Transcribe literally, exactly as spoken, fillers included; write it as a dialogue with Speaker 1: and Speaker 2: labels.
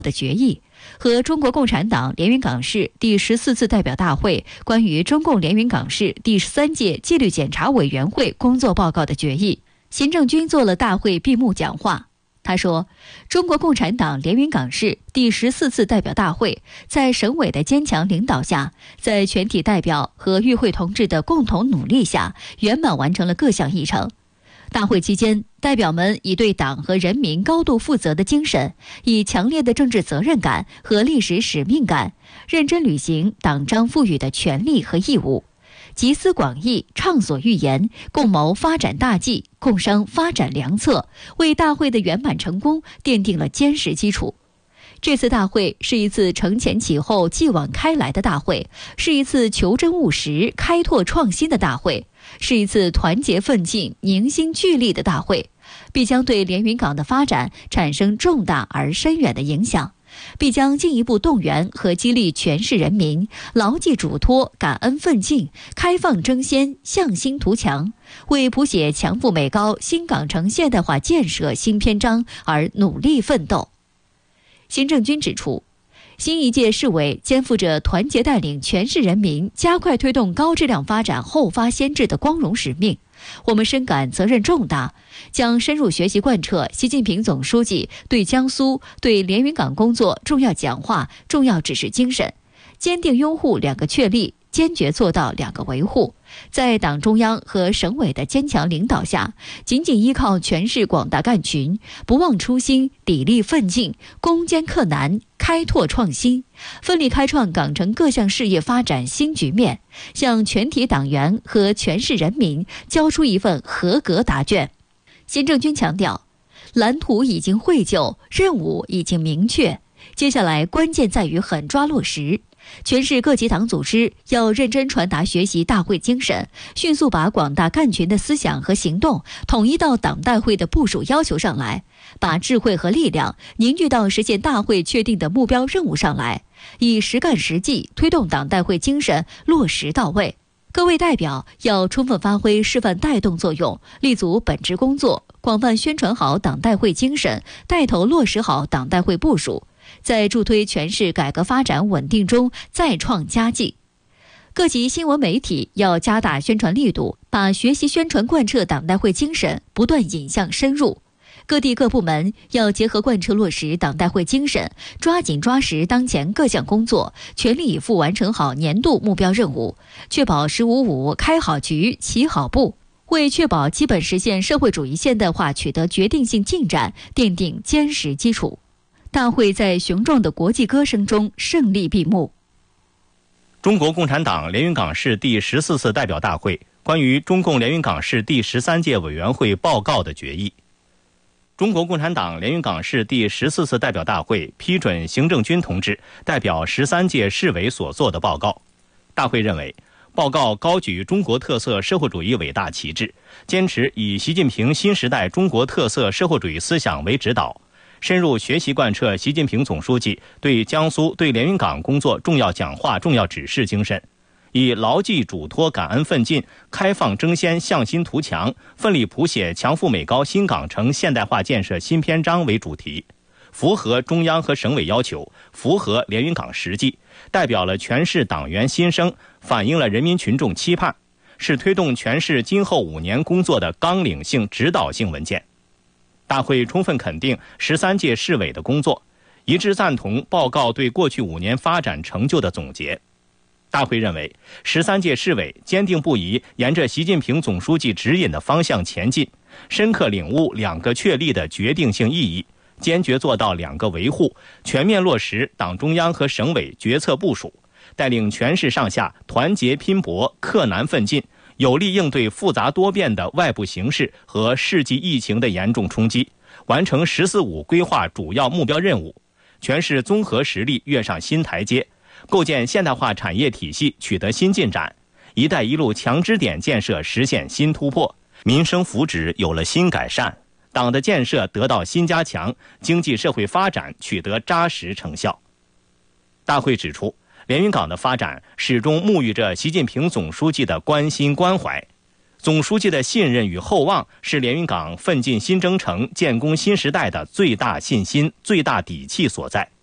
Speaker 1: 的决议和中国共产党连云港市第十四次代表大会关于中共连云港市第十三届纪律检查委员会工作报告的决议。行政军做了大会闭幕讲话，他说，中国共产党连云港市第十四次代表大会在省委的坚强领导下，在全体代表和与会同志的共同努力下，圆满完成了各项议程。大会期间，代表们以对党和人民高度负责的精神，以强烈的政治责任感和历史使命感，认真履行党章赋予的权利和义务，集思广益，畅所欲言，共谋发展大计，共商发展良策，为大会的圆满成功奠定了坚实基础。这次大会是一次承前启后、继往开来的大会，是一次求真务实、开拓创新的大会，是一次团结奋进、凝心聚力的大会，必将对连云港的发展产生重大而深远的影响，必将进一步动员和激励全市人民牢记嘱托、感恩奋进、开放争先、向心图强，为谱写强富美高新港城现代化建设新篇章而努力奋斗。行政军指出，新一届市委肩负着团结带领全市人民加快推动高质量发展后发先至的光荣使命，我们深感责任重大，将深入学习贯彻习近平总书记对江苏、对连云港工作重要讲话、重要指示精神，坚定拥护两个确立，坚决做到两个维护，在党中央和省委的坚强领导下，紧紧依靠全市广大干群，不忘初心，砥砺奋进，攻坚克难，开拓创新，奋力开创港城各项事业发展新局面，向全体党员和全市人民交出一份合格答卷。行政军强调，蓝图已经绘就，任务已经明确，接下来关键在于狠抓落实。全市各级党组织要认真传达学习大会精神，迅速把广大干群的思想和行动统一到党代会的部署要求上来，把智慧和力量凝聚到实现大会确定的目标任务上来，以实干实际推动党代会精神落实到位。各位代表要充分发挥示范带动作用，立足本职工作，广泛宣传好党代会精神，带头落实好党代会部署，在助推全市改革发展稳定中再创佳绩。各级新闻媒体要加大宣传力度，把学习宣传贯彻党代会精神不断引向深入。各地各部门要结合贯彻落实党代会精神，抓紧抓实当前各项工作，全力以赴完成好年度目标任务，确保十五五开好局、起好步，为确保基本实现社会主义现代化取得决定性进展奠定坚实基础。大会在雄壮的国际歌声中胜利闭幕。
Speaker 2: 中国共产党连云港市第十四次代表大会关于中共连云港市第十三届委员会报告的决议。中国共产党连云港市第十四次代表大会批准行政军同志代表十三届市委所作的报告。大会认为，报告高举中国特色社会主义伟大旗帜，坚持以习近平新时代中国特色社会主义思想为指导，深入学习贯彻习近平总书记对江苏、对连云港工作重要讲话、重要指示精神，以牢记嘱托、感恩奋进、开放争先、向心图强，奋力谱写强富美高新港城现代化建设新篇章为主题，符合中央和省委要求，符合连云港实际，代表了全市党员心声，反映了人民群众期盼，是推动全市今后五年工作的纲领性、指导性文件。大会充分肯定十三届市委的工作，一致赞同报告对过去五年发展成就的总结。大会认为，十三届市委坚定不移沿着习近平总书记指引的方向前进，深刻领悟两个确立的决定性意义，坚决做到两个维护，全面落实党中央和省委决策部署，带领全市上下团结拼搏、克难奋进，有力应对复杂多变的外部形势和世纪疫情的严重冲击，完成十四五规划主要目标任务，全市综合实力跃上新台阶，构建现代化产业体系取得新进展，一带一路强支点建设实现新突破，民生福祉有了新改善，党的建设得到新加强，经济社会发展取得扎实成效。大会指出，连云港的发展始终沐浴着习近平总书记的关心关怀，总书记的信任与厚望是连云港奋进新征程、建功新时代的最大信心、最大底气所在。